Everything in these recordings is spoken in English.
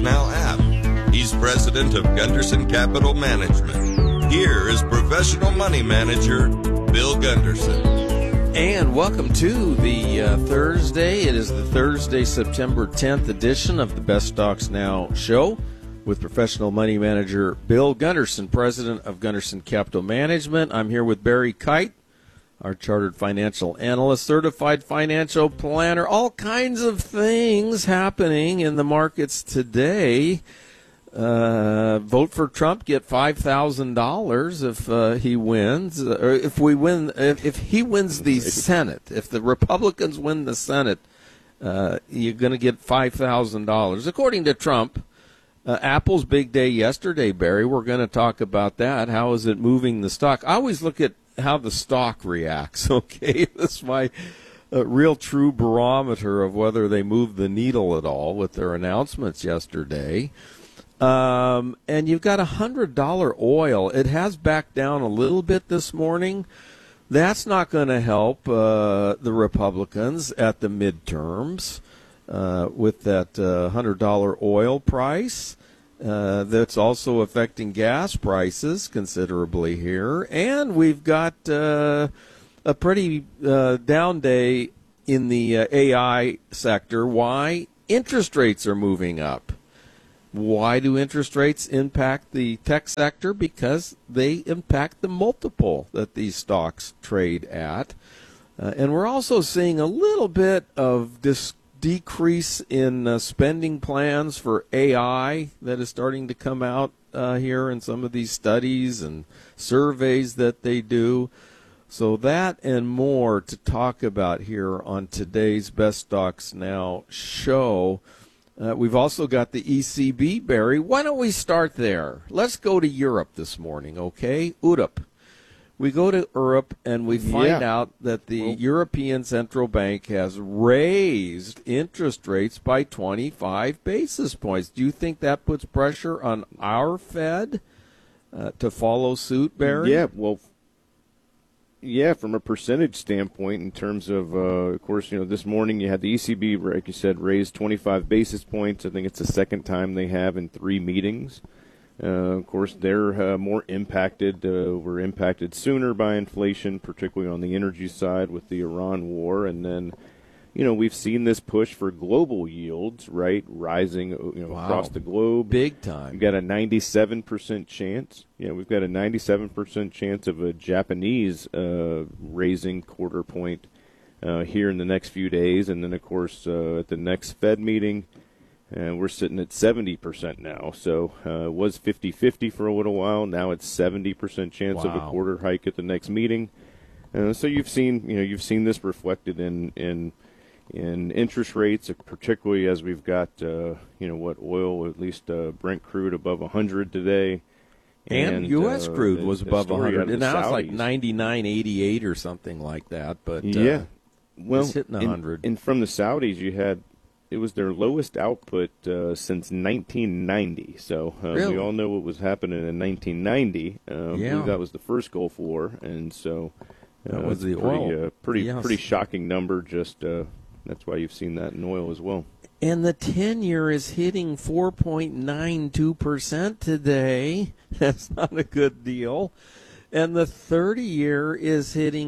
Now app. He's president of Gunderson Capital Management. Here is professional money manager Bill Gunderson. And welcome to the Thursday. It is the Thursday, September 10th edition of the Best Stocks Now show with professional money manager Bill Gunderson, president of Gunderson Capital Management. I'm here with Barry Kite, our chartered financial analyst, certified financial planner, all kinds of things happening in the markets today. Vote for Trump, get $5,000 if he wins, or if he wins the Senate. If the Republicans win the Senate, you're going to get $5,000, according to Trump. Apple's big day yesterday, Barry. We're going to talk about that. How is it moving the stock? I always look at how the stock reacts. Okay, that's my real true barometer of whether they move the needle at all with their announcements yesterday. And you've got $100 oil. It has backed down a little bit this morning. That's not going to help the Republicans at the midterms with that $100 oil price. That's also affecting gas prices considerably here. And we've got a pretty down day in the AI sector. Why? Interest rates are moving up. Why do interest rates impact the tech sector? Because they impact the multiple that these stocks trade at. And we're also seeing a little bit of this decrease in spending plans for AI that is starting to come out here in some of these studies and surveys that they do. So that and more to talk about here on today's Best Stocks Now show. We've also got the ECB, Barry. Why don't we start there? Let's go to Europe this morning, okay? Europe. We go to Europe and we find out that the European Central Bank has raised interest rates by 25 basis points. Do you think that puts pressure on our Fed to follow suit, Barry? Yeah, from a percentage standpoint, in terms of course, this morning you had the ECB, like you said, raised 25 basis points. I think it's the second time they have in 3 meetings. Of course, they're more impacted, were impacted sooner by inflation, particularly on the energy side with the Iran war. And then, we've seen this push for global yields, right, rising across the globe. Big time. We've got a 97% chance. We've got a 97% chance of a Japanese raising quarter point here in the next few days. And then, of course, at the next Fed meeting, we're sitting at 70% now. So it was 50-50 for a little while. Now it's 70% chance of a quarter hike at the next meeting. So you've seen this reflected in interest rates, particularly as we've got oil, at least Brent crude above 100 today. And U.S. crude was above 100. And now it's like Saudis. 99.88 or something like that. But well, it's hitting 100. And from the Saudis, it was their lowest output since 1990. So we all know what was happening in 1990. I believe that was the first Gulf War, and so that was the oil. Pretty shocking number. Just that's why you've seen that in oil as well. And the 10-year is hitting 4.92% today. That's not a good deal. And the 30-year is hitting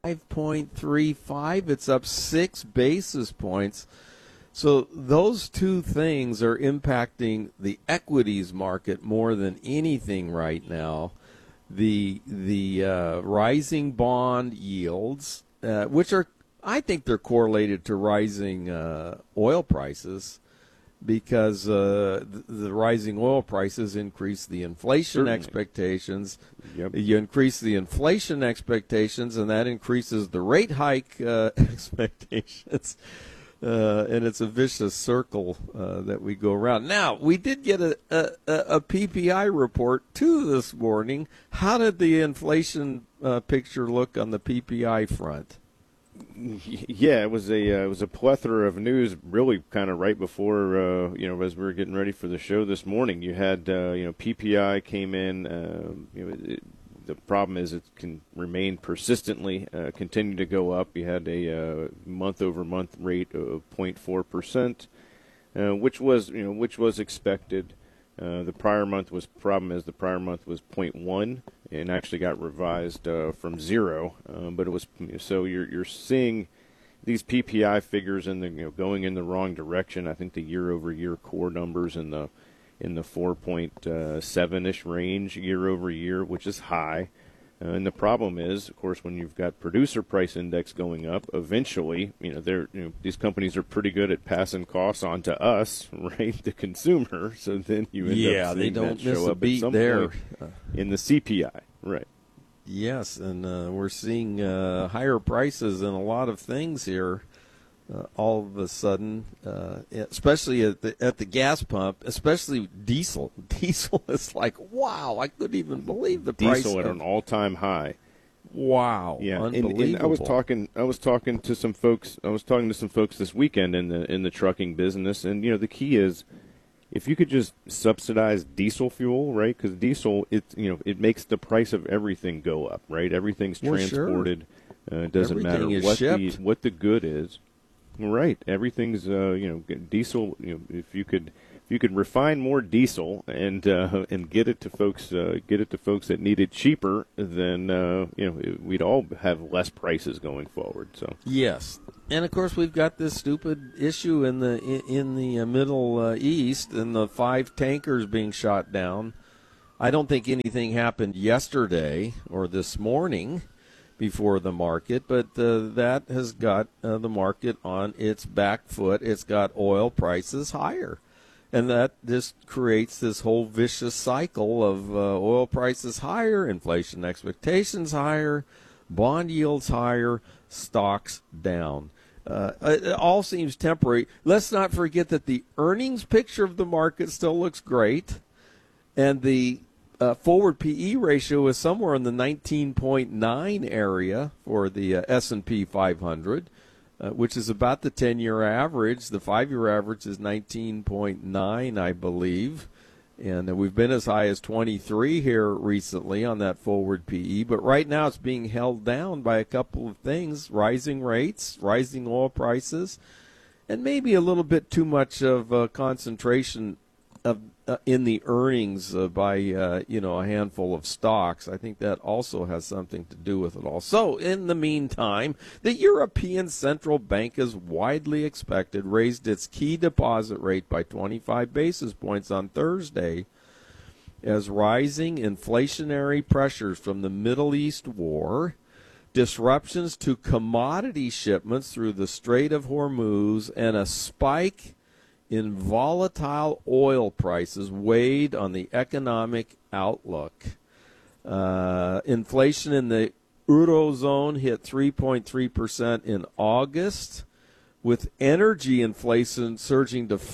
5.35. It's up 6 basis points. So those two things are impacting the equities market more than anything right now. The rising bond yields, which are, I think they're correlated to rising oil prices, because the rising oil prices increase the inflation expectations. Yep. You increase the inflation expectations, and that increases the rate hike expectations. And it's a vicious circle that we go around. Now, we did get a PPI report, too, this morning. How did the inflation picture look on the PPI front? Yeah, it was a plethora of news, really kind of right before as we were getting ready for the show this morning. You had PPI came in. The problem is it can remain persistently continue to go up. You had a month-over-month rate of 0.4%. which was expected. The prior month was the prior month was 0.1 and actually got revised from 0. But it was so you're seeing these PPI figures going in the wrong direction. I think the year-over-year core numbers in the 4.7-ish range year-over-year, which is high. And the problem is, of course, when you've got producer price index going up, eventually, these companies are pretty good at passing costs on to us, right, the consumer. So then you end up seeing that show up at some point in the CPI, right? Yes, and we're seeing higher prices in a lot of things here. All of a sudden, especially at the gas pump, especially diesel. Diesel is like, wow! I couldn't even believe the price. Diesel at an all-time high. Wow! Yeah, unbelievable. And I was talking to some folks. This weekend in the trucking business, and the key is, if you could just subsidize diesel fuel, right? Because diesel, it makes the price of everything go up, right? Everything's transported. Sure. It doesn't matter what the good is. Right, everything's diesel. If you could refine more diesel and get it to folks that need it cheaper, then we'd all have less prices going forward. So yes, and of course we've got this stupid issue in the Middle East and the 5 tankers being shot down. I don't think anything happened yesterday or this morning before the market, but that has got the market on its back foot. It's got oil prices higher, and that just creates this whole vicious cycle of oil prices higher, inflation expectations higher, bond yields higher, stocks down. It all seems temporary. Let's not forget that the earnings picture of the market still looks great, and the forward PE ratio is somewhere in the 19.9 area for the S&P 500, which is about the 10-year average. The 5-year average is 19.9, I believe. And we've been as high as 23 here recently on that forward PE. But right now it's being held down by a couple of things: rising rates, rising oil prices, and maybe a little bit too much of concentration of in the earnings by a handful of stocks. I think that also has something to do with it all. So in the meantime, the European Central Bank, as widely expected, raised its key deposit rate by 25 basis points on Thursday as rising inflationary pressures from the Middle East war, disruptions to commodity shipments through the Strait of Hormuz, and a spike in volatile oil prices weighed on the economic outlook. Inflation in the Eurozone hit 3.3% in August, with energy inflation surging to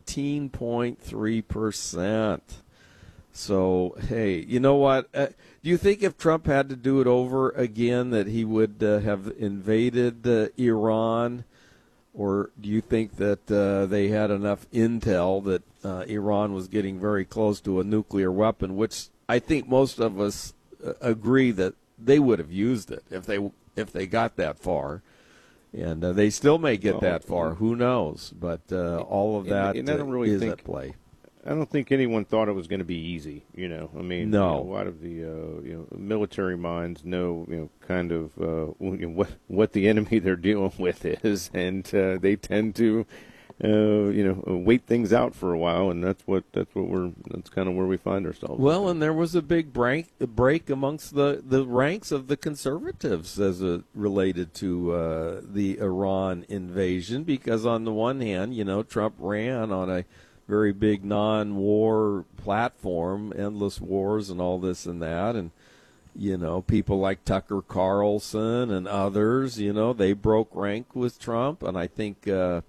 14.3%. So, hey, you know what? Do you think if Trump had to do it over again that he would have invaded Iran? Or do you think that they had enough intel that Iran was getting very close to a nuclear weapon, which I think most of us agree that they would have used it if they got that far. And they still may get that far. Who knows? But all of that is at play. I don't think anyone thought it was going to be easy. I mean, no. A lot of the military minds know kind of what the enemy they're dealing with is, and they tend to wait things out for a while, and that's kind of where we find ourselves. Well, and there was a big break amongst the ranks of the conservatives as it related to the Iran invasion, because on the one hand, Trump ran on a very big non-war platform, endless wars and all this and that, and people like Tucker Carlson and others, they broke rank with Trump, and I think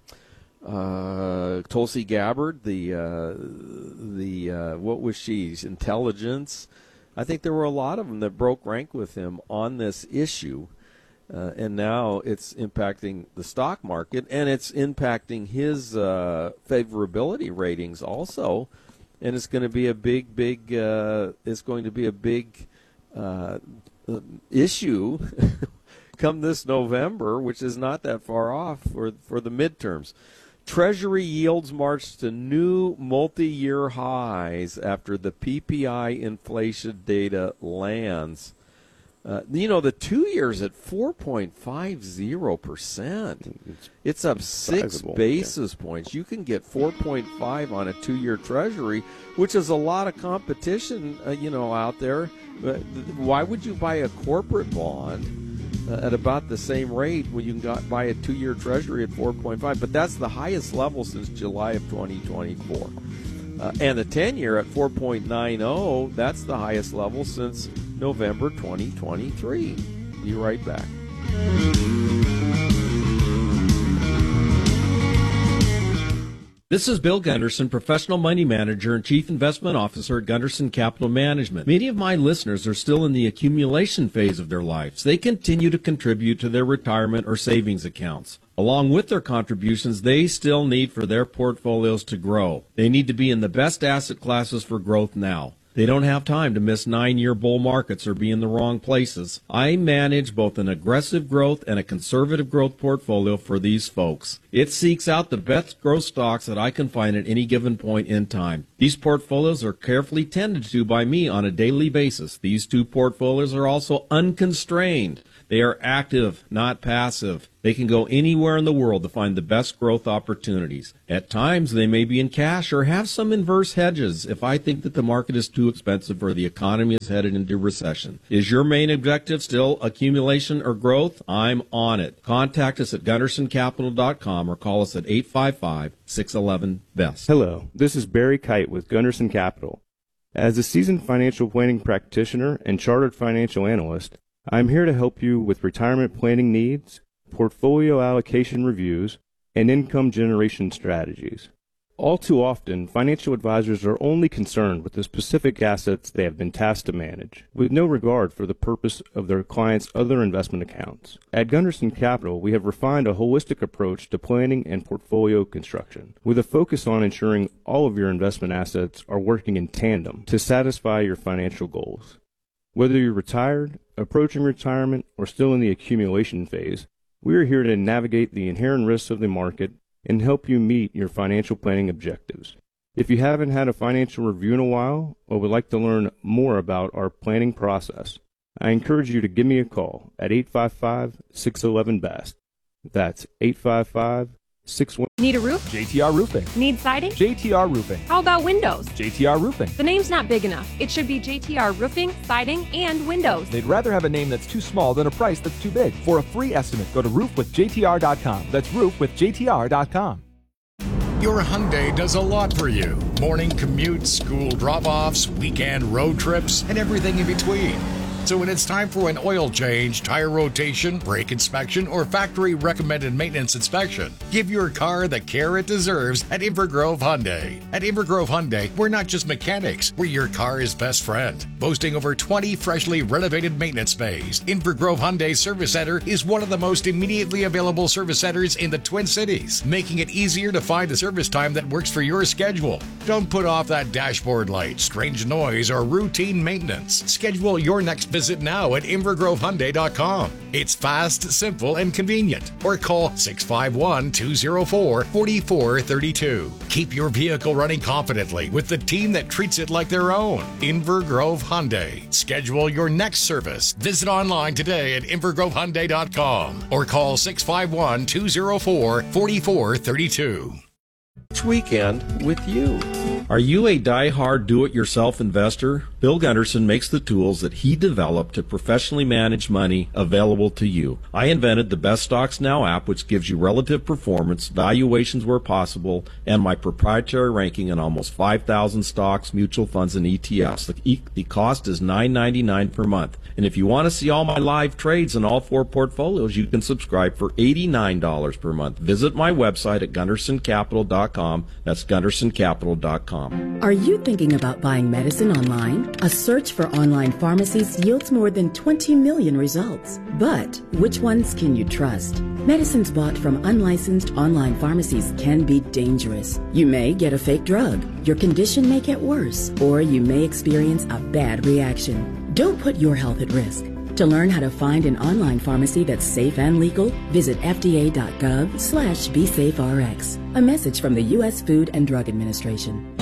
Tulsi Gabbard, the what was she? Intelligence. I think there were a lot of them that broke rank with him on this issue. And now it's impacting the stock market, and it's impacting his favorability ratings also. And it's going to be a big issue come this November, which is not that far off for the midterms. Treasury yields marched to new multi-year highs after the PPI inflation data lands. The 2 years at 4.50%. It's up 6 basis points. You can get 4.5 on a 2-year Treasury, which is a lot of competition, out there. Why would you buy a corporate bond at about the same rate when you can buy a 2-year Treasury at 4.5? But that's the highest level since July of 2024. And the 10-year at 4.90, that's the highest level since November 2023. Be right back. This is Bill Gunderson, Professional Money Manager and Chief Investment Officer at Gunderson Capital Management. Many of my listeners are still in the accumulation phase of their lives. They continue to contribute to their retirement or savings accounts. Along with their contributions, they still need for their portfolios to grow. They need to be in the best asset classes for growth now. They don't have time to miss 9-year bull markets or be in the wrong places. I manage both an aggressive growth and a conservative growth portfolio for these folks. It seeks out the best growth stocks that I can find at any given point in time. These portfolios are carefully tended to by me on a daily basis. These two portfolios are also unconstrained. They are active, not passive. They can go anywhere in the world to find the best growth opportunities. At times, they may be in cash or have some inverse hedges if I think that the market is too expensive or the economy is headed into recession. Is your main objective still accumulation or growth? I'm on it. Contact us at GundersonCapital.com or call us at 855-611-BEST. Hello, this is Barry Kite with Gunderson Capital. As a seasoned financial planning practitioner and chartered financial analyst, I'm here to help you with retirement planning needs, portfolio allocation reviews, and income generation strategies. All too often, financial advisors are only concerned with the specific assets they have been tasked to manage, with no regard for the purpose of their clients' other investment accounts. At Gunderson Capital, we have refined a holistic approach to planning and portfolio construction, with a focus on ensuring all of your investment assets are working in tandem to satisfy your financial goals. Whether you're retired, approaching retirement, or still in the accumulation phase, we are here to navigate the inherent risks of the market and help you meet your financial planning objectives. If you haven't had a financial review in a while or would like to learn more about our planning process, I encourage you to give me a call at 855-611-BEST. That's 855-611. Need a roof? JTR Roofing. Need siding? JTR Roofing. How about windows? JTR Roofing. The name's not big enough. It should be JTR Roofing, Siding, and Windows. They'd rather have a name that's too small than a price that's too big. For a free estimate, go to roofwithjtr.com. That's roofwithjtr.com. Your Hyundai does a lot for you. Morning commutes, school drop-offs, weekend road trips, and everything in between. So when it's time for an oil change, tire rotation, brake inspection, or factory recommended maintenance inspection, give your car the care it deserves at Invergrove Hyundai. At Invergrove Hyundai, we're not just mechanics, we're your car's best friend. Boasting over 20 freshly renovated maintenance bays, Invergrove Hyundai Service Center is one of the most immediately available service centers in the Twin Cities, making it easier to find a service time that works for your schedule. Don't put off that dashboard light, strange noise, or routine maintenance. Schedule your next visit now at InvergroveHyundai.com. It's fast, simple, and convenient. Or call 651-204-4432. Keep your vehicle running confidently with the team that treats it like their own. Invergrove Hyundai. Schedule your next service. Visit online today at InvergroveHyundai.com or call 651-204-4432. Each weekend with you. Are you a die-hard do-it-yourself investor? Bill Gunderson makes the tools that he developed to professionally manage money available to you. I invented the Best Stocks Now app, which gives you relative performance, valuations where possible, and my proprietary ranking in almost 5,000 stocks, mutual funds, and ETFs. The cost is $9.99 per month. And if you want to see all my live trades in all 4 portfolios, you can subscribe for $89 per month. Visit my website at GundersonCapital.com. That's GundersonCapital.com. Are you thinking about buying medicine online? A search for online pharmacies yields more than 20 million results. But which ones can you trust? Medicines bought from unlicensed online pharmacies can be dangerous. You may get a fake drug, your condition may get worse, or you may experience a bad reaction. Don't put your health at risk. To learn how to find an online pharmacy that's safe and legal, visit fda.gov/BeSafeRx. A message from the U.S. Food and Drug Administration.